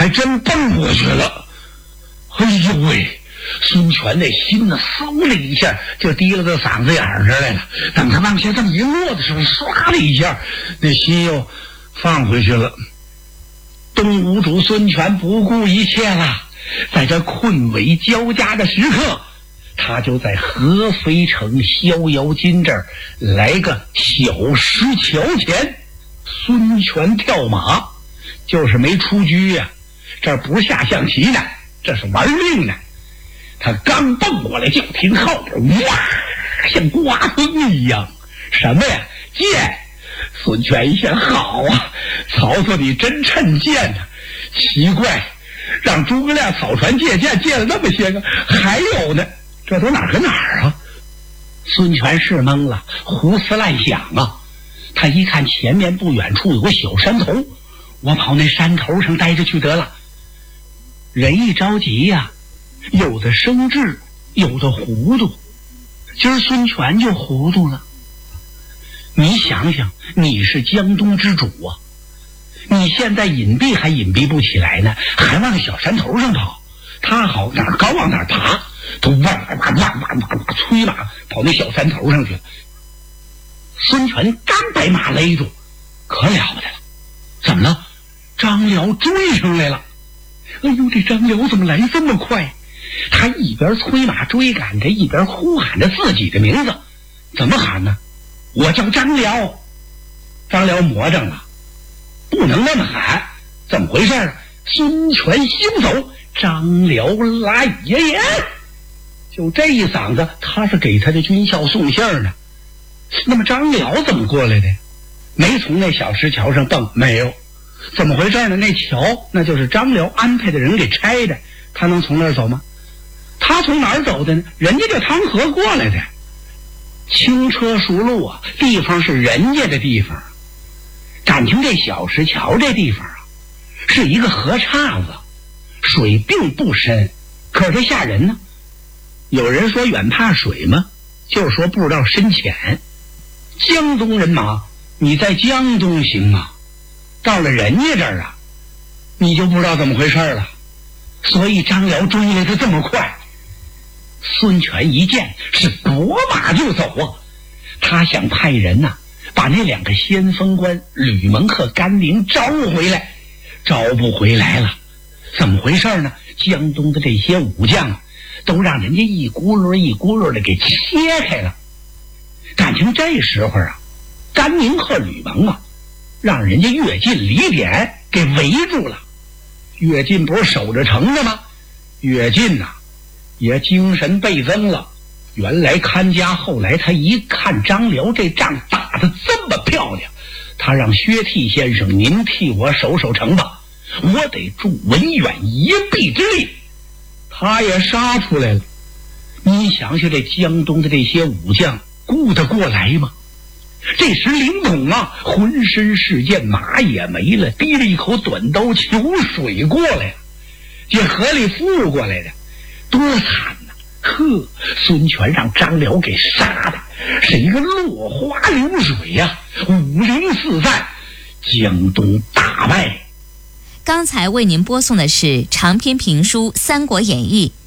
还真蹦过去了。哎呦喂！孙权那心呢，嗖的一下就提了到嗓子眼儿这来了。等他往下这么一落的时候，唰的一下，那心又放回去了。东吴主孙权不顾一切了，在这困危交加的时刻，他就在合肥城逍遥津这儿来个小石桥前，孙权跳马，就是没出车呀，这不是下象棋呢，这是玩命呢。他刚蹦过来，就听后边哇，像刮风一样，什么呀？剑！孙权一想，好啊，曹操你真趁剑呢。奇怪，让诸葛亮草船借箭借了那么些个，还有呢，这都哪儿跟哪儿啊？孙权是懵了，胡思乱想啊。他一看前面不远处有个小山头，我跑那山头上待着去得了。人一着急呀，有的生智，有的糊涂。今儿孙权就糊涂了。你想想，你是江东之主啊，你现在隐蔽还隐蔽不起来呢，还往小山头上跑。他好哪儿高往哪儿爬，都哇催马跑那小山头上去了。孙权刚把马勒住，可了不得了，怎么了？张辽追上来了。哎呦，这张辽怎么来这么快？他一边催马追赶着，一边呼喊着自己的名字。怎么喊呢？我叫张辽。张辽魔怔了，不能那么喊，怎么回事啊？孙权休走，张辽来也！就这一嗓子，他是给他的军校送信儿呢。那么张辽怎么过来的？没从那小石桥上蹦，没有。怎么回事呢？那桥那就是张辽安排的人给拆的，他能从那儿走吗？他从哪儿走的呢？人家就趟河过来的，轻车熟路啊，地方是人家的地方。感情这小石桥这地方啊，是一个河岔子，水并不深，可是它吓人呢。有人说远怕水吗？就是说不知道深浅。江东人马，你在江东行啊，到了人家这儿啊，你就不知道怎么回事了。所以张辽追来的这么快，孙权一见是拨马就走啊。他想派人呐，把那两个先锋官吕蒙和甘宁招回来，招不回来了。怎么回事呢？江东的这些武将啊，都让人家一轱辘一轱辘的给切开了。感情这时候啊，甘宁和吕蒙啊，让人家乐进李典给围住了。乐进不是守着城的吗？乐进呐，也精神倍增了。原来看家，后来他一看张辽这仗打得这么漂亮，他让薛悌先生您替我守守城吧，我得助文远一臂之力。他也杀出来了。你想想这江东的这些武将顾得过来吗？这时凌统啊，浑身是剑，马也没了，提了一口短刀求水过来了，这河里覆过来的，多惨呐！呵，孙权让张辽给杀的是一个落花流水呀，五灵四散，江东大败。 刚才为您播送的是长篇评书《三国演义》，